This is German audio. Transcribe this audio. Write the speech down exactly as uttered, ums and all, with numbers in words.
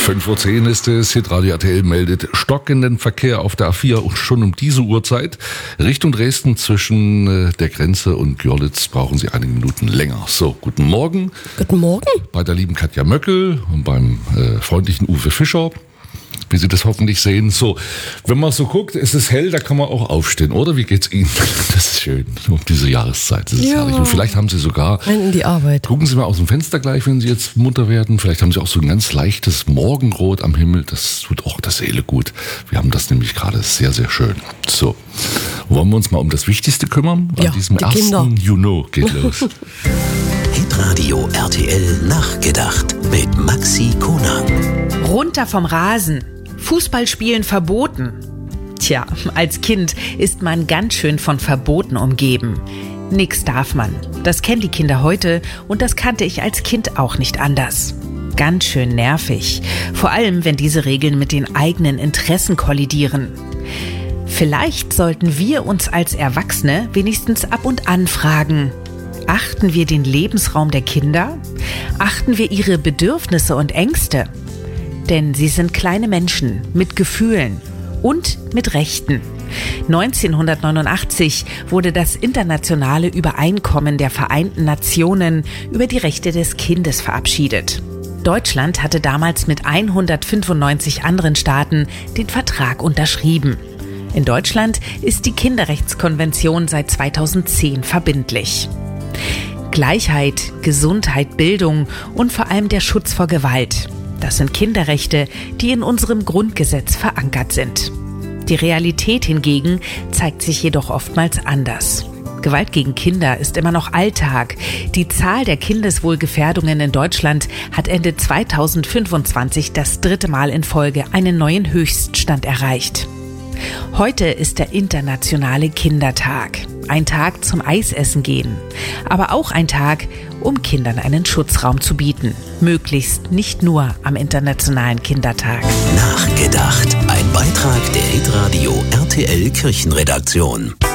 fünf Uhr zehn ist es, Hitradio R T L meldet stockenden Verkehr auf der A vier und schon um diese Uhrzeit. Richtung Dresden zwischen der Grenze und Görlitz brauchen Sie einige Minuten länger. So, guten Morgen. Guten Morgen. Bei der lieben Katja Möckel und beim äh, freundlichen Uwe Fischer, wie Sie das hoffentlich sehen. So, wenn man so guckt, es ist hell, da kann man auch aufstehen, oder? Wie geht's Ihnen? Das ist schön, um diese Jahreszeit. Das ist ja. herrlich. Und vielleicht haben Sie sogar... Rein in die Arbeit. Gucken Sie mal aus dem Fenster gleich, wenn Sie jetzt munter werden. Vielleicht haben Sie auch so ein ganz leichtes Morgenrot am Himmel. Das tut auch der Seele gut. Wir haben das nämlich gerade sehr, sehr schön. So, wollen wir uns mal um das Wichtigste kümmern? Ja, An diesem die ersten Kinder. Juni geht los. Hitradio R T L Nachgedacht mit Maxi Konang. Runter vom Rasen. Fußballspielen verboten. Tja, als Kind ist man ganz schön von Verboten umgeben. Nix darf man. Das kennen die Kinder heute und das kannte ich als Kind auch nicht anders. Ganz schön nervig. Vor allem, wenn diese Regeln mit den eigenen Interessen kollidieren. Vielleicht sollten wir uns als Erwachsene wenigstens ab und an fragen: Achten wir den Lebensraum der Kinder? Achten wir ihre Bedürfnisse und Ängste? Denn sie sind kleine Menschen mit Gefühlen und mit Rechten. neunzehnhundertneunundachtzig wurde das internationale Übereinkommen der Vereinten Nationen über die Rechte des Kindes verabschiedet. Deutschland hatte damals mit hundertfünfundneunzig anderen Staaten den Vertrag unterschrieben. In Deutschland ist die Kinderrechtskonvention seit zweitausendzehn verbindlich. Gleichheit, Gesundheit, Bildung und vor allem der Schutz vor Gewalt. Das sind Kinderrechte, die in unserem Grundgesetz verankert sind. Die Realität hingegen zeigt sich jedoch oftmals anders. Gewalt gegen Kinder ist immer noch Alltag. Die Zahl der Kindeswohlgefährdungen in Deutschland hat Ende zweitausendfünfundzwanzig das dritte Mal in Folge einen neuen Höchststand erreicht. Heute ist der internationale Kindertag. Ein Tag zum Eisessen gehen. Aber auch ein Tag, um Kindern einen Schutzraum zu bieten. Möglichst nicht nur am Internationalen Kindertag. Nachgedacht. Ein Beitrag der Hitradio R T L Kirchenredaktion.